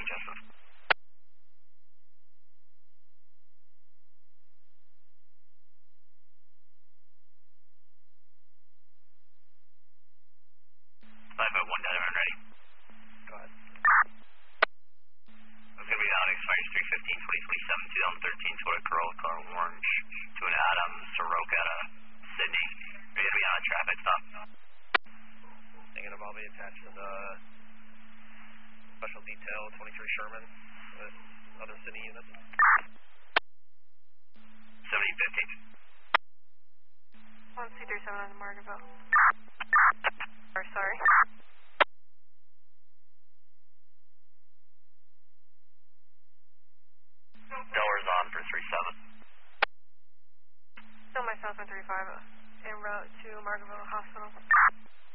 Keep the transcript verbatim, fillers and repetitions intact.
Joseph. five oh one down, ready. Go ahead. It's going to be down expires three fifteen twenty twenty-seven, twenty thirteen, Toyota Corolla, car orange, to an Adam, Soroka, Sydney. Are you going to be on a traffic stop? Negative, I'll be attached to the special detail twenty-three Sherman with other city units. seventy fifty. one C thirty-seven on the Margaretville. Or, sorry. Delaware on for three seven. Still myself on thirty-five, en route to Margaretville Hospital.